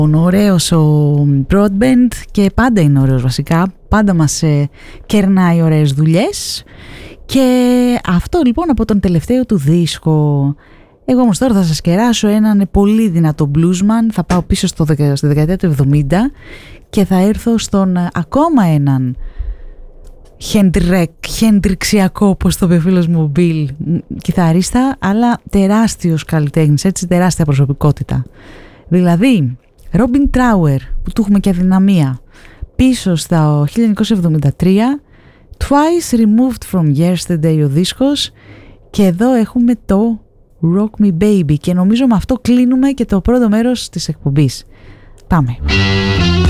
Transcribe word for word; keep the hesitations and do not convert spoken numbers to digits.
Ωραίος ο Broadbent και πάντα είναι ωραίος βασικά, πάντα μας ε, κερνάει ωραίες δουλειές. Και αυτό λοιπόν από τον τελευταίο του δίσκο. Εγώ όμως τώρα θα σας κεράσω έναν πολύ δυνατό bluesman, θα πάω πίσω στο, στη δεκαετία του εβδομήντα και θα έρθω στον ακόμα έναν χέντριξιακό, όπως το είπε ο φίλος μου Bill, κιθαρίστα, αλλά τεράστιος καλλιτέχνης, έτσι, τεράστια προσωπικότητα. Δηλαδή Robin Trower, που του έχουμε και αδυναμία, πίσω στα χίλια εννιακόσια εβδομήντα τρία, Twice Removed From Yesterday ο δίσκος, και εδώ έχουμε το Rock Me Baby, και νομίζω με αυτό κλείνουμε και το πρώτο μέρος της εκπομπής. Πάμε.